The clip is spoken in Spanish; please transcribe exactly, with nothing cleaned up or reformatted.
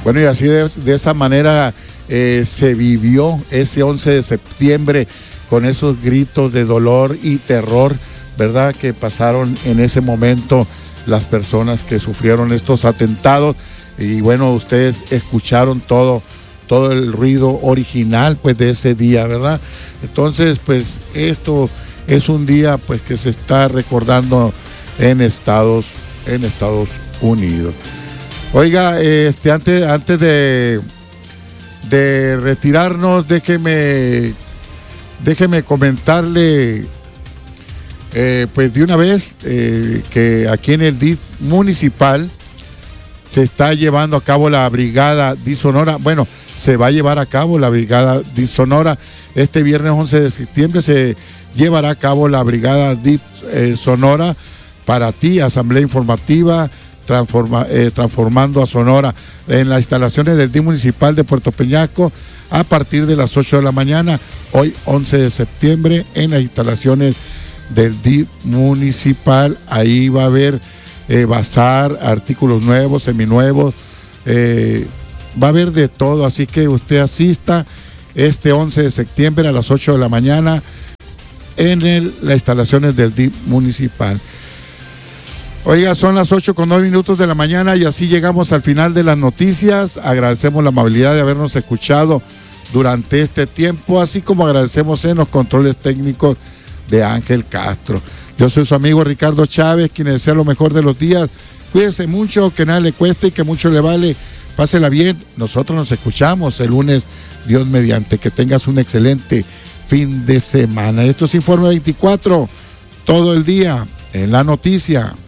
Bueno, y así de, de esa manera eh, se vivió ese once de septiembre con esos gritos de dolor y terror, ¿verdad?, que pasaron en ese momento las personas que sufrieron estos atentados. Y bueno, ustedes escucharon todo, todo el ruido original, pues, de ese día, ¿verdad? Entonces, pues, esto es un día, pues, que se está recordando en Estados, en Estados Unidos. Oiga, este, antes, antes de, de retirarnos, déjeme, déjeme comentarle, eh, pues de una vez, eh, que aquí en el D I F municipal se está llevando a cabo la Brigada D I F Sonora. Bueno, se va a llevar a cabo la Brigada D I F Sonora. Este viernes once de septiembre se llevará a cabo la Brigada D I F eh, Sonora para ti, asamblea informativa, Transforma, eh, transformando a Sonora, en las instalaciones del D I F municipal de Puerto Peñasco a partir de las ocho de la mañana, hoy once de septiembre, en las instalaciones del D I F municipal. Ahí va a haber eh, bazar, artículos nuevos, seminuevos, eh, va a haber de todo, así que usted asista este once de septiembre a las ocho de la mañana en el, las instalaciones del D I F municipal. Oiga, son las ocho con nueve minutos de la mañana y así llegamos al final de las noticias. Agradecemos la amabilidad de habernos escuchado durante este tiempo, así como agradecemos en los controles técnicos de Ángel Castro. Yo soy su amigo Ricardo Chávez, quien les desea lo mejor de los días. Cuídese mucho, que nada le cueste y que mucho le vale. Pásela bien. Nosotros nos escuchamos el lunes, Dios mediante. Que tengas un excelente fin de semana. Esto es Informe veinticuatro, todo el día en la noticia.